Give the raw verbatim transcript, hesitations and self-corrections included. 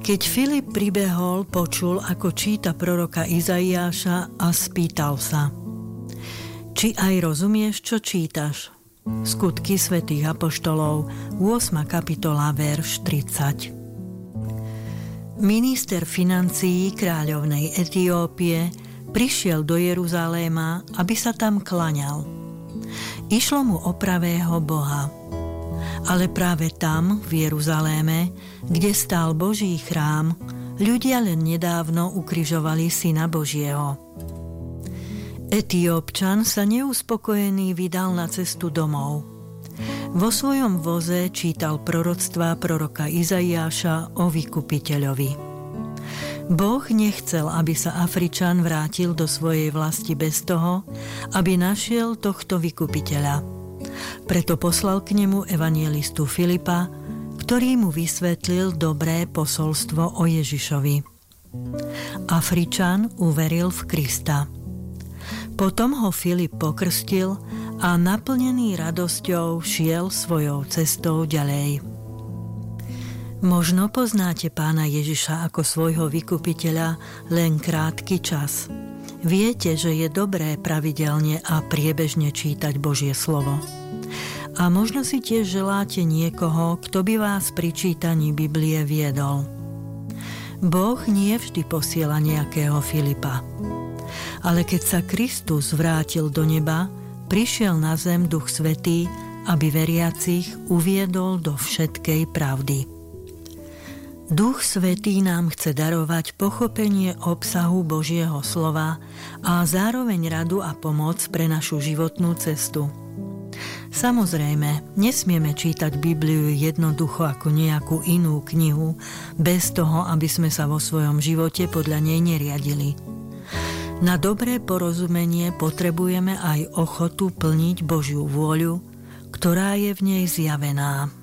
Keď Filip pribehol, počul, ako číta proroka Izaiáša a spýtal sa: Či aj rozumieš, čo čítaš? Skutky svätých apoštolov, ôsma kapitola, verš tridsať. Minister financií kráľovnej Etiópie prišiel do Jeruzaléma, aby sa tam klaňal. Išlo mu o pravého Boha. Ale práve tam, v Jeruzaléme, kde stál Boží chrám, ľudia len nedávno ukrižovali Syna Božieho. Etiópčan sa neuspokojený vydal na cestu domov. Vo svojom voze čítal proroctvá proroka Izaiáša o vykupiteľovi. Boh nechcel, aby sa Afričan vrátil do svojej vlasti bez toho, aby našiel tohto vykupiteľa. Preto poslal k nemu evangelistu Filipa, ktorý mu vysvetlil dobré posolstvo o Ježišovi. Afričan uveril v Krista. Potom ho Filip pokrstil a naplnený radosťou šiel svojou cestou ďalej. Možno poznáte Pána Ježiša ako svojho vykupiteľa len krátky čas. Viete, že je dobré pravidelne a priebežne čítať Božie slovo. A možno si tiež želáte niekoho, kto by vás pri čítaní Biblie viedol. Boh nie vždy posiela nejakého Filipa. Ale keď sa Kristus vrátil do neba, prišiel na zem Duch Svätý, aby veriacich uviedol do všetkej pravdy. Duch Svätý nám chce darovať pochopenie obsahu Božieho slova a zároveň radu a pomoc pre našu životnú cestu. Samozrejme, nesmieme čítať Bibliu jednoducho ako nejakú inú knihu, bez toho, aby sme sa vo svojom živote podľa nej neriadili. Na dobré porozumenie potrebujeme aj ochotu plniť Božiu vôľu, ktorá je v nej zjavená.